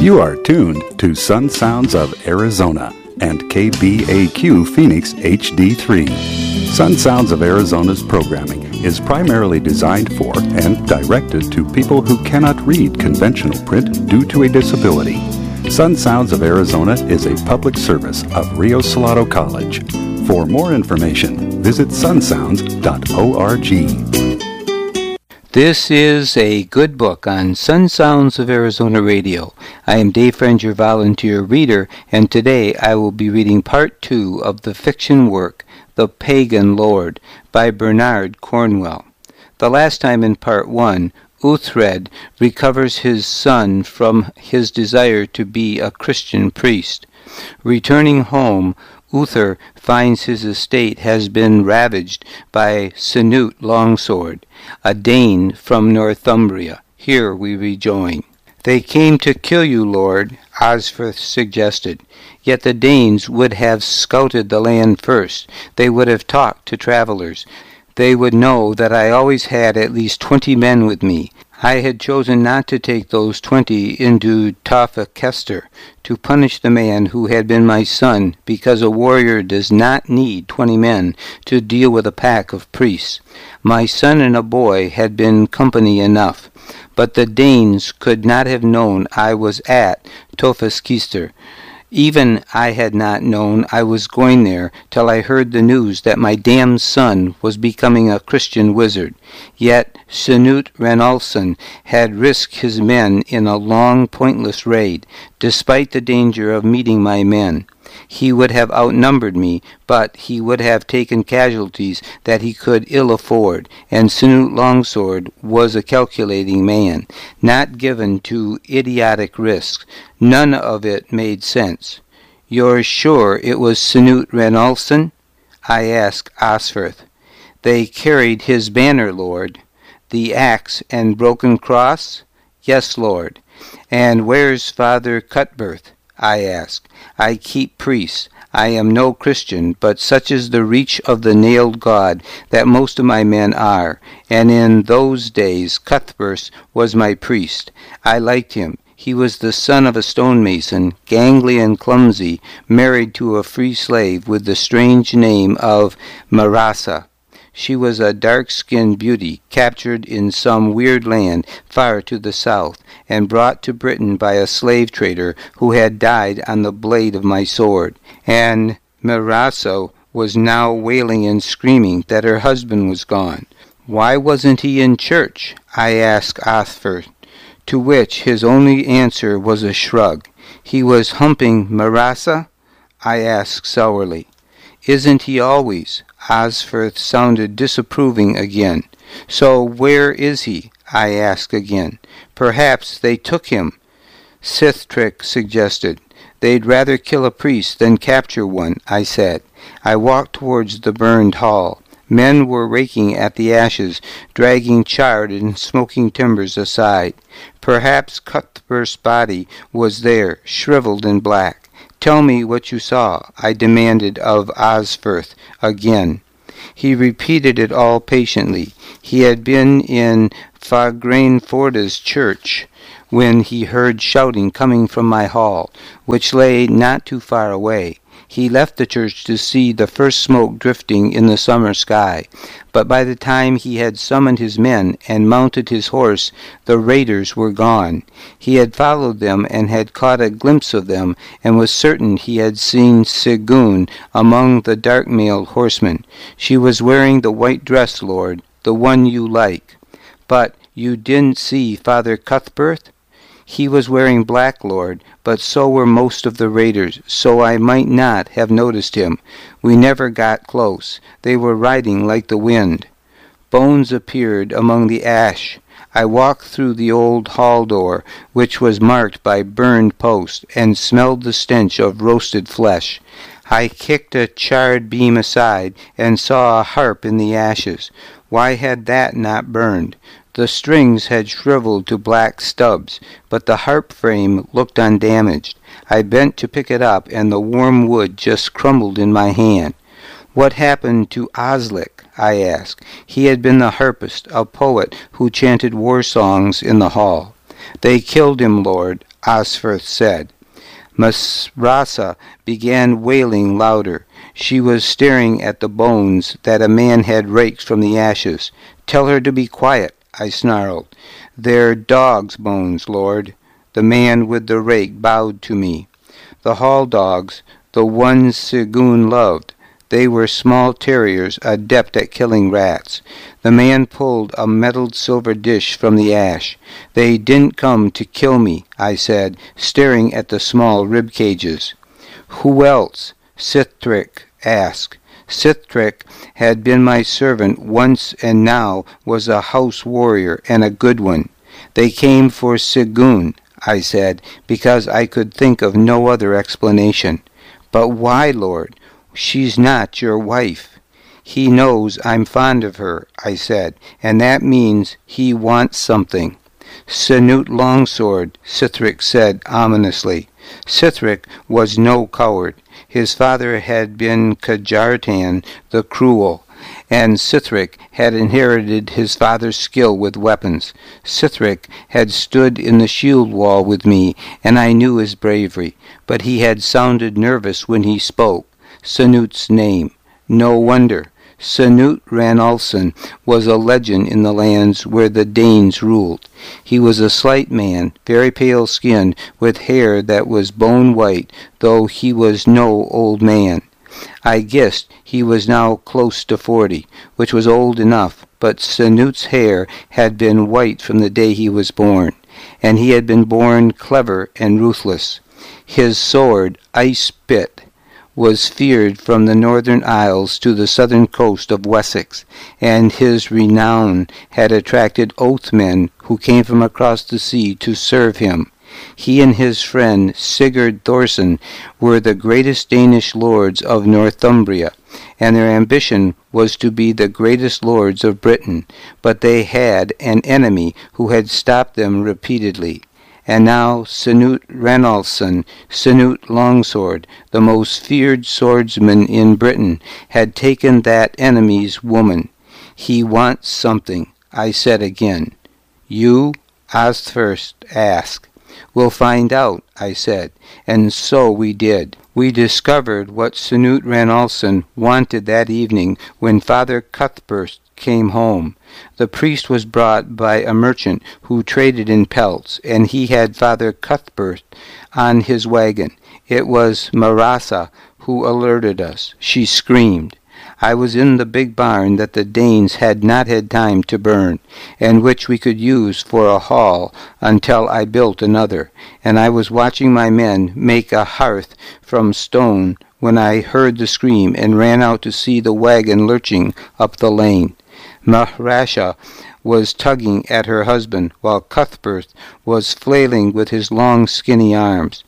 You are tuned to Sun Sounds of Arizona and KBAQ Phoenix HD3. Sun Sounds of Arizona's programming is primarily designed for and directed to people who cannot read conventional print due to a disability. Sun Sounds of Arizona is a public service of Rio Salado College. For more information, visit sunsounds.org. This is a good book on Sun Sounds of Arizona Radio. I am Dave Friend, your volunteer reader, and today I will be reading Part 2 of the fiction work, The Pagan Lord, by Bernard Cornwell. The last time in Part 1, Uhtred recovers his son from his desire to be a Christian priest. Returning home, Uther finds his estate has been ravaged by Canute Longsword, a Dane from Northumbria. Here we rejoin. They came to kill you, Lord, Osferth suggested. Yet the Danes would have scouted the land first. They would have talked to travelers. They would know that I always had at least 20 men with me. I had chosen not to take those 20 into Tafekester to punish the man who had been my son, because a warrior does not need 20 men to deal with a pack of priests. My son and a boy had been company enough, but the Danes could not have known I was at Tofeskister. Even I had not known I was going there till I heard the news that my damned son was becoming a Christian wizard. Yet Canute Ranulfson had risked his men in a long, pointless raid, despite the danger of meeting my men. He would have outnumbered me, but he would have taken casualties that he could ill afford, and Canute Longsword was a calculating man, not given to idiotic risks. None of it made sense. You're sure it was Canute Ranulfson? I asked Osferth. They carried his banner, Lord. The axe and broken cross? Yes, Lord. And where's Father Cuthbert? I asked. I keep priests. I am no Christian, but such is the reach of the nailed God that most of my men are, and in those days Cuthbert was my priest. I liked him. He was the son of a stonemason, gangly and clumsy, married to a free slave with the strange name of Marasa. She was a dark-skinned beauty, captured in some weird land far to the south, and brought to Britain by a slave trader who had died on the blade of my sword. And Marasa was now wailing and screaming that her husband was gone. Why wasn't he in church? I asked Osferth, to which his only answer was a shrug. He was humping Marasa? I asked sourly. Isn't he always? Osferth sounded disapproving again. So where is he? I asked again. Perhaps they took him, Sithtrick suggested. They'd rather kill a priest than capture one, I said. I walked towards the burned hall. Men were raking at the ashes, dragging charred and smoking timbers aside. Perhaps Cuthbert's body was there, shriveled and black. Tell me what you saw, I demanded of Osferth again. He repeated it all patiently. He had been in Fagrainforda's church when he heard shouting coming from my hall, which lay not too far away. He left the church to see the first smoke drifting in the summer sky, but by the time he had summoned his men and mounted his horse, the raiders were gone. He had followed them and had caught a glimpse of them, and was certain he had seen Sigyn among the dark-mailed horsemen. She was wearing the white dress, Lord, the one you like. But you didn't see Father Cuthbert? He was wearing black, Lord, but so were most of the raiders, so I might not have noticed him. We never got close. They were riding like the wind. Bones appeared among the ash. I walked through the old hall door, which was marked by burned posts, and smelled the stench of roasted flesh. I kicked a charred beam aside, and saw a harp in the ashes. Why had that not burned? The strings had shriveled to black stubs, but the harp frame looked undamaged. I bent to pick it up, and the warm wood just crumbled in my hand. What happened to Oslick? I asked. He had been the harpist, a poet who chanted war songs in the hall. "They killed him, Lord," Osferth said. Marasa began wailing louder. She was staring at the bones that a man had raked from the ashes. "Tell her to be quiet," I snarled. "They're dogs' bones, Lord." The man with the rake bowed to me. "The hall dogs, the ones Segun loved. They were small terriers, adept at killing rats." The man pulled a metalled silver dish from the ash. "They didn't come to kill me," I said, staring at the small rib cages. "Who else?" Sihtric asked. Sihtric had been my servant once and now was a house warrior and a good one. "They came for Segun," I said, because I could think of no other explanation. "But why, Lord? She's not your wife." "He knows I'm fond of her," I said, "and that means he wants something." "Sanut Longsword," Sihtric said ominously. Sihtric was no coward. His father had been Kajartan the Cruel, and Sihtric had inherited his father's skill with weapons. Sihtric had stood in the shield wall with me, and I knew his bravery, but he had sounded nervous when he spoke Sanut's name. No wonder. Sanut Ranalson was a legend in the lands where the Danes ruled. He was a slight man, very pale-skinned, with hair that was bone-white, though he was no old man. I guessed he was now close to 40, which was old enough, but Sanut's hair had been white from the day he was born, and he had been born clever and ruthless. His sword, Ice Spit, was feared from the northern isles to the southern coast of Wessex, and his renown had attracted oath-men who came from across the sea to serve him. He and his friend Sigurd Thorson were the greatest Danish lords of Northumbria, and their ambition was to be the greatest lords of Britain, but they had an enemy who had stopped them repeatedly. And now Sanut Ranalson, Sanut Longsword, the most feared swordsman in Britain, had taken that enemy's woman. "He wants something," I said again. "You?" Osferth asked. "We'll find out," I said, and so we did. We discovered what Sanut Ranalson wanted that evening when Father Cuthbert came home. The priest was brought by a merchant who traded in pelts, and he had Father Cuthbert on his wagon. It was Marasa who alerted us. She screamed. I was in the big barn that the Danes had not had time to burn, and which we could use for a hall until I built another, and I was watching my men make a hearth from stone when I heard the scream and ran out to see the wagon lurching up the lane. Marasa was tugging at her husband, while Cuthbert was flailing with his long skinny arms.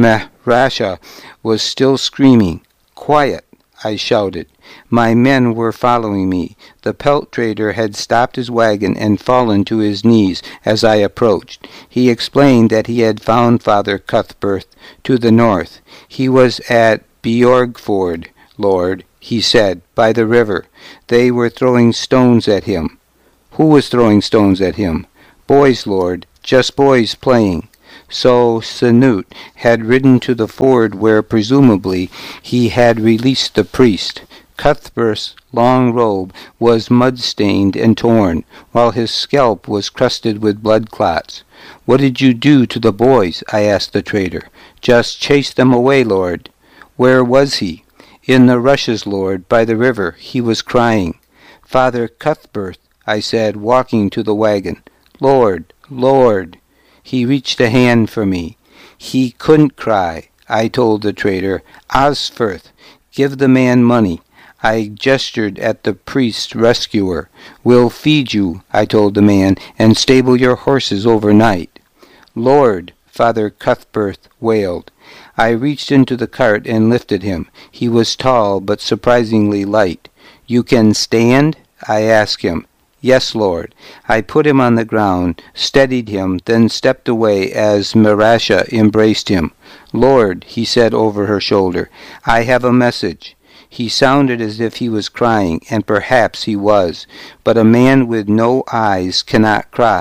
Marasa was still screaming. "Quiet!" I shouted. My men were following me. The pelt trader had stopped his wagon and fallen to his knees as I approached. He explained that he had found Father Cuthbert to the north. He was at Bjorgford, Lord, he said, by the river. They were throwing stones at him. Who was throwing stones at him? Boys, Lord, just boys playing. So Sanut had ridden to the ford where presumably he had released the priest. Cuthbert's long robe was mud-stained and torn, while his scalp was crusted with blood clots. "What did you do to the boys?" I asked the trader. "Just chased them away, Lord." "Where was he?" "In the rushes, Lord, by the river. He was crying." "Father Cuthbert," I said, walking to the wagon. "Lord, Lord." He reached a hand for me. "He couldn't cry," I told the trader. "Osferth, give the man money." I gestured at the priest's rescuer. "We'll feed you," I told the man, "and stable your horses overnight." "Lord," Father Cuthbert wailed. I reached into the cart and lifted him. He was tall but surprisingly light. "You can stand?" I asked him. "Yes, Lord." I put him on the ground, steadied him, then stepped away as Marasa embraced him. "Lord," he said over her shoulder, "I have a message." He sounded as if he was crying, and perhaps he was, but a man with no eyes cannot cry.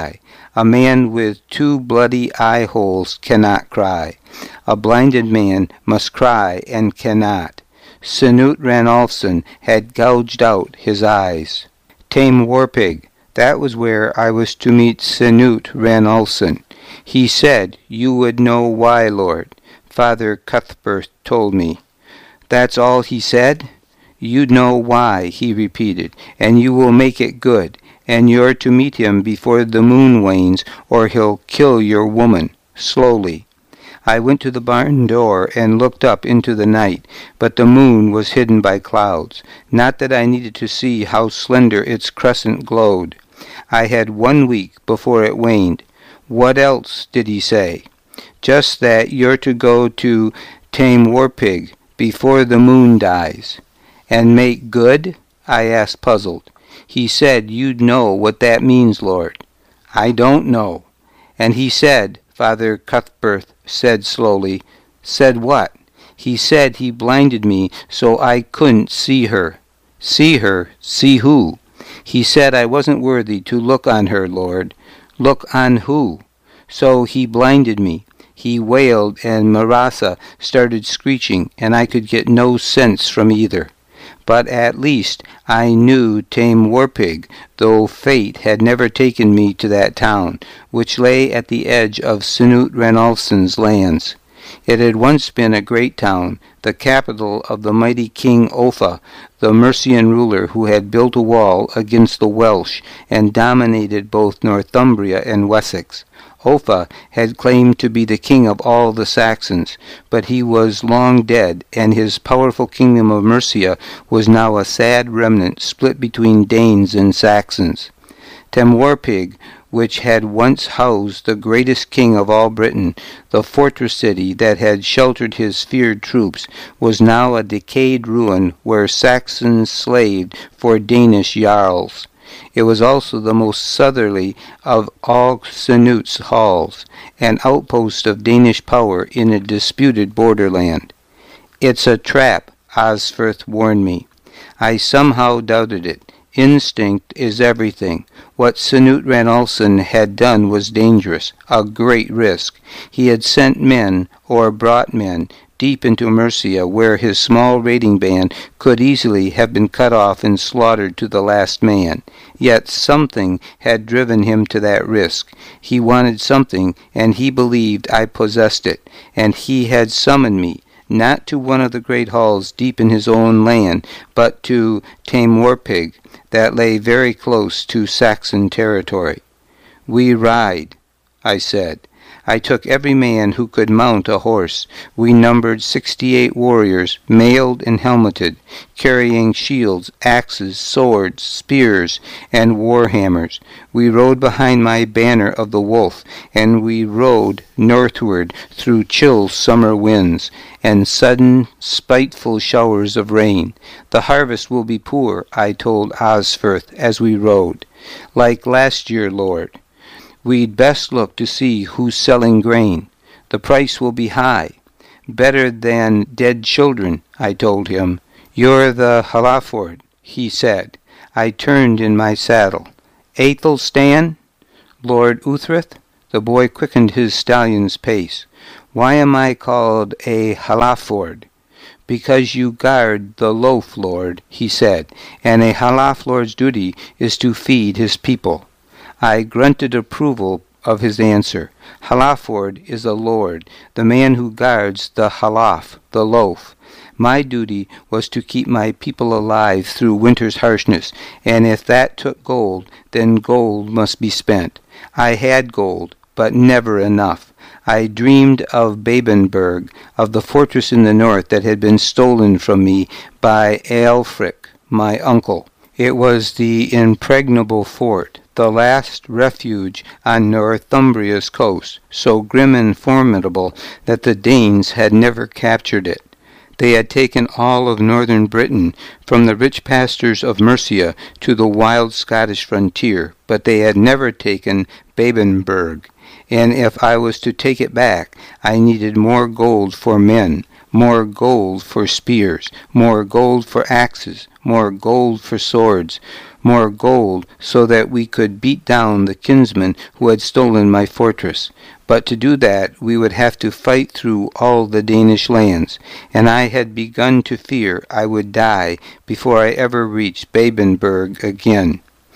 A man with 2 bloody eye holes cannot cry. A blinded man must cry and cannot. Sanute Ranulfson had gouged out his eyes. Tame Warpig. That was where I was to meet Sanute Ranulfson. He said you would know why, Lord. Father Cuthbert told me. That's all he said? You'd know why, he repeated, and you will make it good, and you're to meet him before the moon wanes, or he'll kill your woman, slowly. I went to the barn door and looked up into the night, but the moon was hidden by clouds. Not that I needed to see how slender its crescent glowed. I had 1 week before it waned. What else did he say? Just that you're to go to Tame Warpig before the moon dies. And make good? I asked, puzzled. He said you'd know what that means, Lord. I don't know. And he said, Father Cuthbert said slowly, said what? He said he blinded me so I couldn't see her. See her? See who? He said I wasn't worthy to look on her, Lord. Look on who? So he blinded me. He wailed, and Marasa started screeching, and I could get no sense from either. But at least I knew Tame Warpig, though fate had never taken me to that town, which lay at the edge of Sanute Ranulfson's lands. It had once been a great town, the capital of the mighty King Offa, the Mercian ruler who had built a wall against the Welsh and dominated both Northumbria and Wessex. Offa had claimed to be the king of all the Saxons, but he was long dead, and his powerful kingdom of Mercia was now a sad remnant split between Danes and Saxons. Tame Warpig, which had once housed the greatest king of all Britain, the fortress city that had sheltered his feared troops, was now a decayed ruin where Saxons slaved for Danish jarls. It was also the most southerly of all Sanute's halls, an outpost of Danish power in a disputed borderland. It's a trap, Osferth warned me. I somehow doubted it. Instinct is everything. What Sanute Ranulfson had done was dangerous, a great risk. He had sent men, or brought men, deep into Mercia, where his small raiding band could easily have been cut off and slaughtered to the last man. Yet something had driven him to that risk. He wanted something, and he believed I possessed it, and he had summoned me, not to one of the great halls deep in his own land, but to Tame Warpig, that lay very close to Saxon territory. We ride, I said. I took every man who could mount a horse. We numbered 68 warriors, mailed and helmeted, carrying shields, axes, swords, spears, and war hammers. We rode behind my banner of the wolf, and we rode northward through chill summer winds and sudden, spiteful showers of rain. The harvest will be poor, I told Osferth as we rode. Like last year, Lord. We'd best look to see who's selling grain. The price will be high. Better than dead children, I told him. You're the Halaford, he said. I turned in my saddle. Athelstan? Lord Uthrith? The boy quickened his stallion's pace. Why am I called a Halaford? Because you guard the loaf, Lord, he said, and a Halaflord's duty is to feed his people. I grunted approval of his answer. Halaford is a lord, the man who guards the halaf, the loaf. My duty was to keep my people alive through winter's harshness, and if that took gold, then gold must be spent. I had gold, but never enough. I dreamed of Babenberg, of the fortress in the north that had been stolen from me by Aelfric, my uncle. It was the impregnable fort, the last refuge on Northumbria's coast, so grim and formidable that the Danes had never captured it. They had taken all of northern Britain, from the rich pastures of Mercia to the wild Scottish frontier, but they had never taken Babenberg, and if I was to take it back, I needed more gold for men, more gold for spears, more gold for axes, more gold for swords, more gold so that we could beat down the kinsmen who had stolen my fortress. But to do that we would have to fight through all the Danish lands, and I had begun to fear I would die before I ever reached Babenberg again.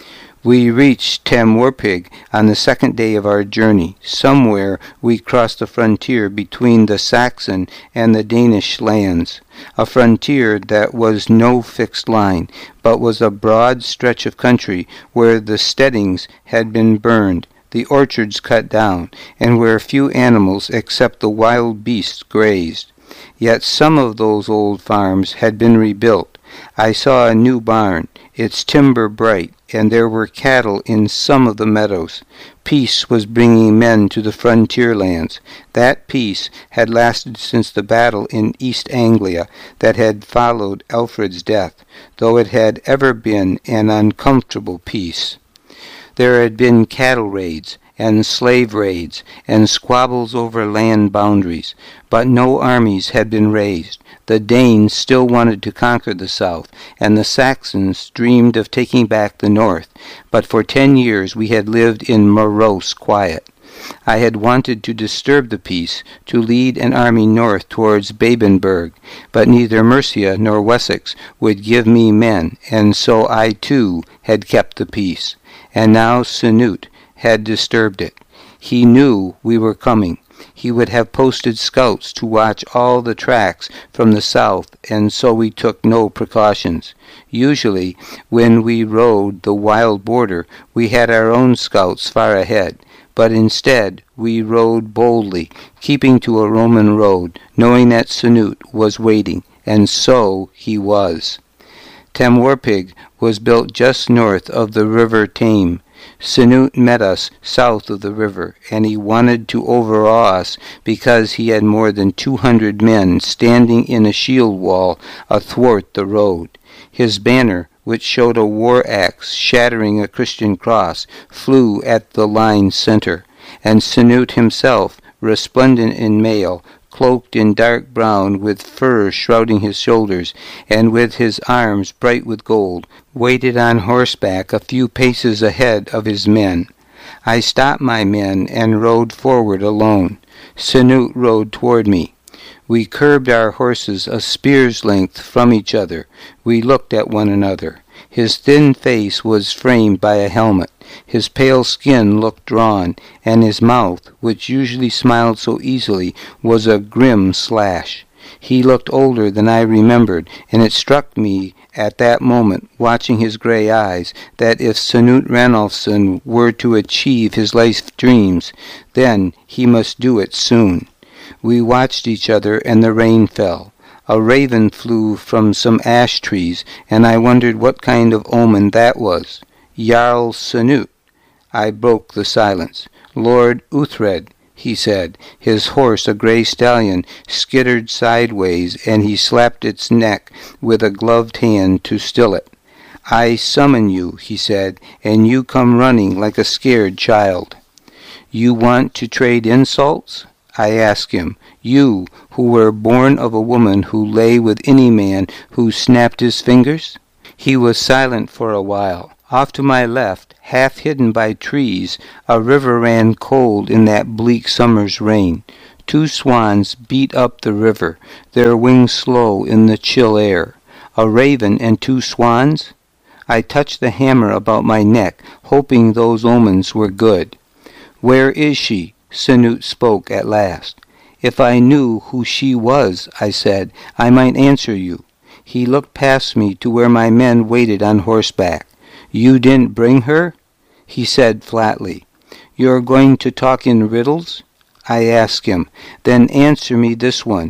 We reached Tamworpig on the second day of our journey. Somewhere we crossed the frontier between the Saxon and the Danish lands, a frontier that was no fixed line, but was a broad stretch of country where the steadings had been burned, the orchards cut down, and where few animals except the wild beasts grazed. Yet some of those old farms had been rebuilt. I saw a new barn, its timber bright, and there were cattle in some of the meadows. Peace was bringing men to the frontier lands. That peace had lasted since the battle in East Anglia that had followed Alfred's death, though it had ever been an uncomfortable peace. There had been cattle raids, and slave raids, and squabbles over land boundaries, but no armies had been raised. The Danes still wanted to conquer the south, and the Saxons dreamed of taking back the north, but for 10 years we had lived in morose quiet. I had wanted to disturb the peace, to lead an army north towards Babenberg, but neither Mercia nor Wessex would give me men, and so I too had kept the peace. And now Canute had disturbed it. He knew we were coming. He would have posted scouts to watch all the tracks from the south, and so we took no precautions. Usually, when we rode the wild border, we had our own scouts far ahead, but instead we rode boldly, keeping to a Roman road, knowing that Canute was waiting, and so he was. Tamworpig was built just north of the river Tame. Canute met us south of the river, and he wanted to overawe us because he had more than 200 men standing in a shield wall athwart the road. His banner, which showed a war axe shattering a Christian cross, flew at the line's center, and Canute himself, resplendent in mail, cloaked in dark brown with fur shrouding his shoulders, and with his arms bright with gold, waited on horseback a few paces ahead of his men. I stopped my men and rode forward alone. Canute rode toward me. We curbed our horses a spear's length from each other. We looked at one another. His thin face was framed by a helmet. His pale skin looked drawn, and his mouth, which usually smiled so easily, was a grim slash. He looked older than I remembered, and it struck me at that moment, watching his gray eyes, that if Canute Ranulfsson were to achieve his life dreams, then he must do it soon. We watched each other, and the rain fell. A raven flew from some ash trees, and I wondered what kind of omen that was. Jarl Canute. I broke the silence. Lord Uhtred, he said. His horse, a grey stallion, skittered sideways, and he slapped its neck with a gloved hand to still it. I summon you, he said, and you come running like a scared child. You want to trade insults? I asked him. You, who were born of a woman who lay with any man who snapped his fingers? He was silent for a while. Off to my left, half hidden by trees, a river ran cold in that bleak summer's rain. 2 swans beat up the river, their wings slow in the chill air. A raven and 2 swans? I touched the hammer about my neck, hoping those omens were good. Where is she? Canute spoke at last. If I knew who she was, I said, I might answer you. He looked past me to where my men waited on horseback. You didn't bring her? He said flatly. You're going to talk in riddles? I asked him. Then answer me this one.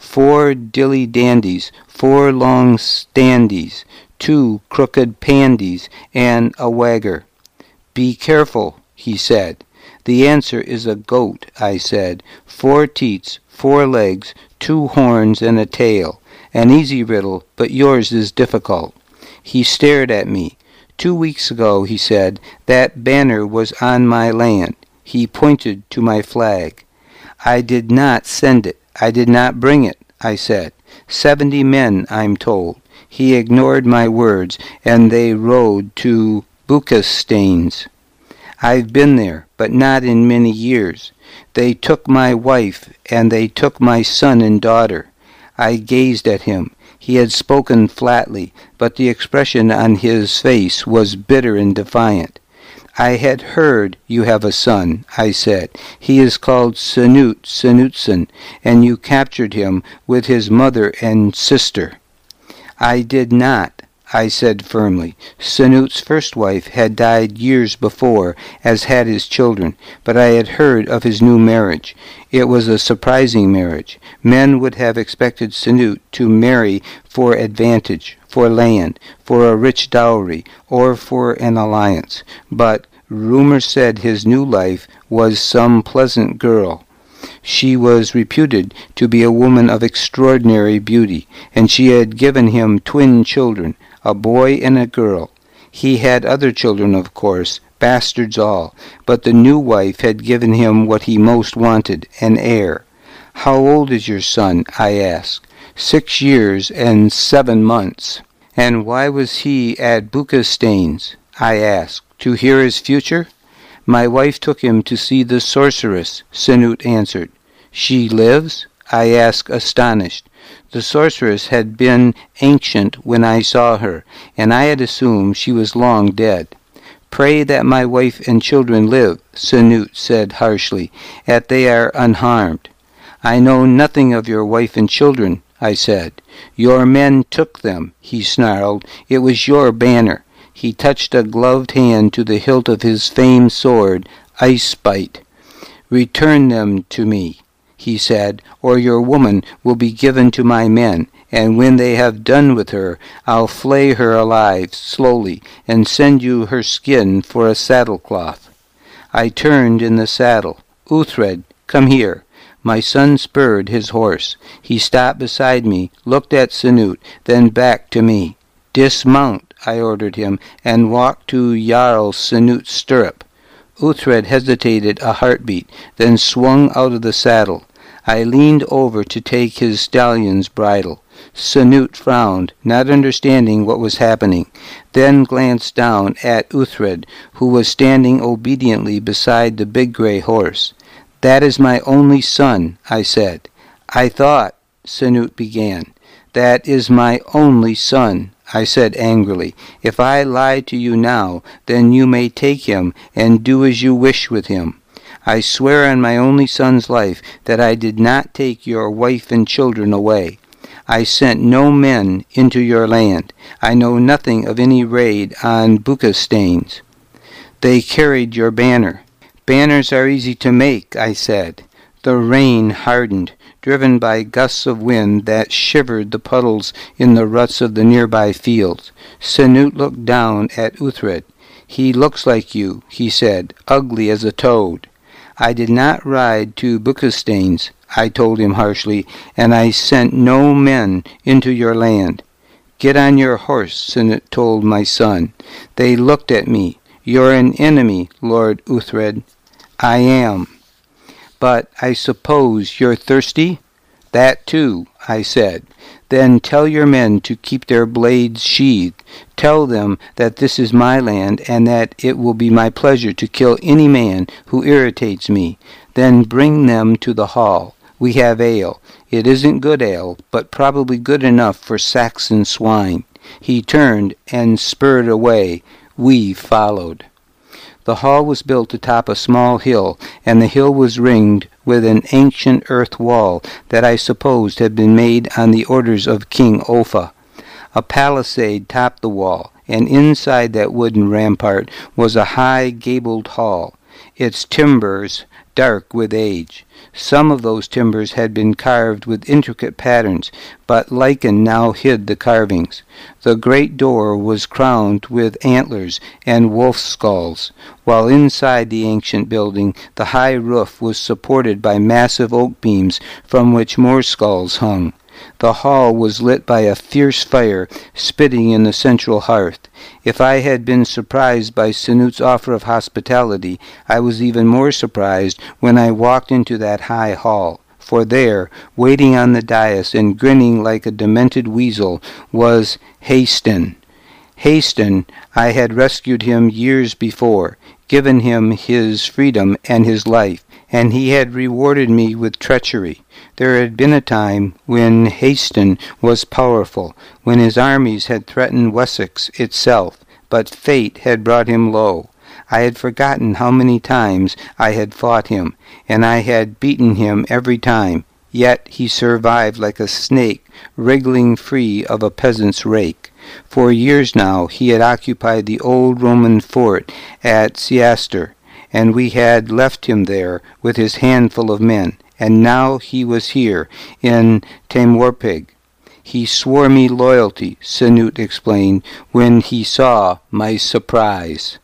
4 dilly-dandies, 4 long standies, 2 crooked pandies, and a wagger. Be careful, he said. The answer is a goat, I said. 4 teats, 4 legs, 2 horns, and a tail. An easy riddle, but yours is difficult. He stared at me. 2 weeks ago, he said, that banner was on my land. He pointed to my flag. I did not send it. I did not bring it, I said. 70 men, I'm told. He ignored my words, and they rode to Buchensteins. I've been there, but not in many years. They took my wife, and they took my son and daughter. I gazed at him. He had spoken flatly, but the expression on his face was bitter and defiant. I had heard you have a son, I said. He is called Sanut Sanutsson, and you captured him with his mother and sister. I did not, I said firmly. Sanut's first wife had died years before, as had his children, but I had heard of his new marriage. It was a surprising marriage. Men would have expected Sanut to marry for advantage, for land, for a rich dowry, or for an alliance. But rumor said his new life was some pleasant girl. She was reputed to be a woman of extraordinary beauty, and she had given him twin children, a boy and a girl. He had other children, of course, bastards all, but the new wife had given him what he most wanted, an heir. How old is your son? I asked. 6 years and 7 months. And why was he at Buchensteins? I asked. To hear his future? My wife took him to see the sorceress, Sanut answered. She lives? I asked, astonished. The sorceress had been ancient when I saw her, and I had assumed she was long dead. Pray that my wife and children live, Sanut said harshly, that they are unharmed. I know nothing of your wife and children, I said. Your men took them, he snarled. It was your banner. He touched a gloved hand to the hilt of his famed sword, Ice Bite. Return them to me, he said, or your woman will be given to my men, and when they have done with her, I'll flay her alive, slowly, and send you her skin for a saddlecloth. I turned in the saddle. Uthred, come here. My son spurred his horse. He stopped beside me, looked at Sanut, then back to me. Dismount, I ordered him, and walk to Jarl Sanut's stirrup. Uthred hesitated a heartbeat, then swung out of the saddle. I leaned over to take his stallion's bridle. Sanut frowned, not understanding what was happening, then glanced down at Uthred, who was standing obediently beside the big gray horse. That is my only son, I said. I thought, Sanut began. That is my only son, I said angrily. If I lie to you now, then you may take him and do as you wish with him. I swear on my only son's life that I did not take your wife and children away. I sent no men into your land. I know nothing of any raid on Buchensteins. They carried your banner. Banners are easy to make, I said. The rain hardened, driven by gusts of wind that shivered the puddles in the ruts of the nearby fields. Sanut looked down at Uthred. He looks like you, he said, ugly as a toad. I did not ride to Buchensteins, I told him harshly, and I sent no men into your land. Get on your horse, Sanut told my son. They looked at me. You're an enemy, Lord Uthred. I am. But I suppose you're thirsty? That too, I said. Then tell your men to keep their blades sheathed. Tell them that this is my land, and that it will be my pleasure to kill any man who irritates me. Then bring them to the hall. We have ale. It isn't good ale, but probably good enough for Saxon swine. He turned and spurred away. We followed. The hall was built atop a small hill, and the hill was ringed with an ancient earth wall that I supposed had been made on the orders of King Offa. A palisade topped the wall, and inside that wooden rampart was a high gabled hall, its timbers dark with age. Some of those timbers had been carved with intricate patterns, but lichen now hid the carvings. The great door was crowned with antlers and wolf skulls, while inside the ancient building the high roof was supported by massive oak beams from which more skulls hung. The hall was lit by a fierce fire spitting in the central hearth. If I had been surprised by Sanut's offer of hospitality, I was even more surprised when I walked into that high hall, for there, waiting on the dais and grinning like a demented weasel, was Hayston. Hayston, I had rescued him years before, given him his freedom and his life, and he had rewarded me with treachery. There had been a time when Hayston was powerful, when his armies had threatened Wessex itself, but fate had brought him low. I had forgotten how many times I had fought him, and I had beaten him every time, yet he survived like a snake wriggling free of a peasant's rake. For years now he had occupied the old Roman fort at Seaster, and we had left him there with his handful of men, and now he was here in Tamworpig. He swore me loyalty, Canute explained, when he saw my surprise.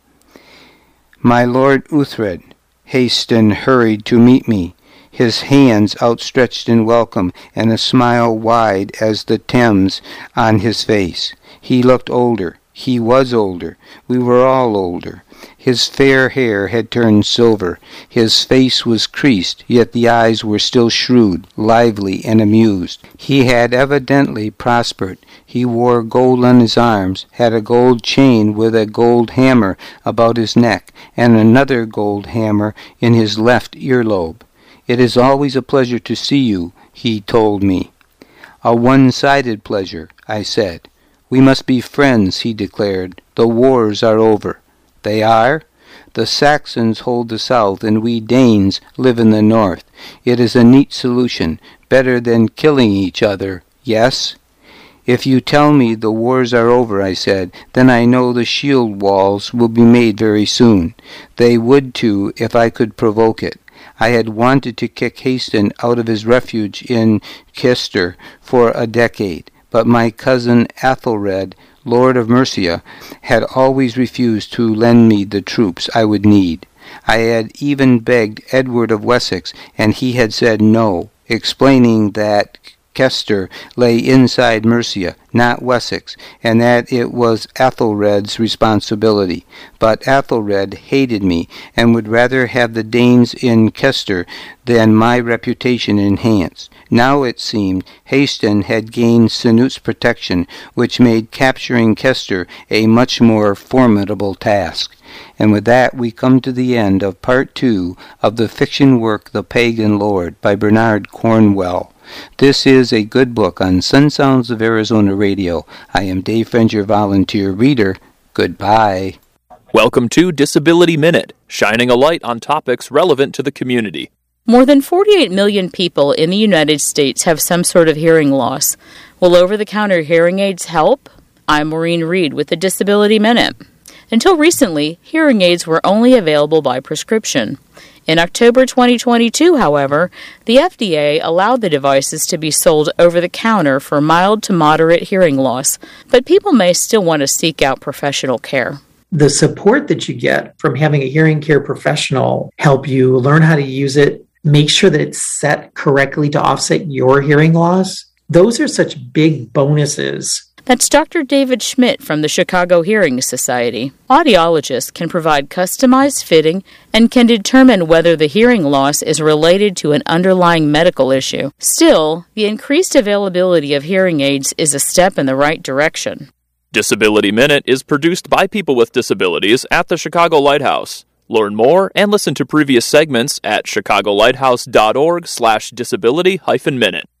My Lord Uhtred, Hayston hurried to meet me, his hands outstretched in welcome, and a smile wide as the Thames on his face. He looked older. He was older. We were all older. His fair hair had turned silver. His face was creased, yet the eyes were still shrewd, lively, and amused. He had evidently prospered. He wore gold on his arms, had a gold chain with a gold hammer about his neck, and another gold hammer in his left earlobe. "It is always a pleasure to see you," he told me. "A one-sided pleasure," I said. "We must be friends," he declared. "The wars are over." "They are? The Saxons hold the south, and we Danes live in the north. It is a neat solution, better than killing each other, yes?" "If you tell me the wars are over," I said, "then I know the shield walls will be made very soon. They would too if I could provoke it. I had wanted to kick Hayston out of his refuge in Chester for a decade, but my cousin Athelred, Lord of Mercia, had always refused to lend me the troops I would need. I had even begged Edward of Wessex, and he had said no, explaining that Chester lay inside Mercia, not Wessex, and that it was Athelred's responsibility. But Athelred hated me, and would rather have the Danes in Chester than my reputation enhanced. Now it seemed Hayston had gained Canute's protection, which made capturing Chester a much more formidable task. And with that we come to the end of Part 2 of the fiction work The Pagan Lord by Bernard Cornwell. This is a good book on Sun Sounds of Arizona Radio. I am Dave Friend, your volunteer reader. Goodbye. Welcome to Disability Minute, shining a light on topics relevant to the community. More than 48 million people in the United States have some sort of hearing loss. Will over-the-counter hearing aids help? I'm Maureen Reed with the Disability Minute. Until recently, hearing aids were only available by prescription. In October 2022, however, the FDA allowed the devices to be sold over-the-counter for mild to moderate hearing loss, but people may still want to seek out professional care. The support that you get from having a hearing care professional help you learn how to use it, make sure that it's set correctly to offset your hearing loss, those are such big bonuses. That's Dr. David Schmidt from the Chicago Hearing Society. Audiologists can provide customized fitting and can determine whether the hearing loss is related to an underlying medical issue. Still, the increased availability of hearing aids is a step in the right direction. Disability Minute is produced by people with disabilities at the Chicago Lighthouse. Learn more and listen to previous segments at chicagolighthouse.org/disability-minute.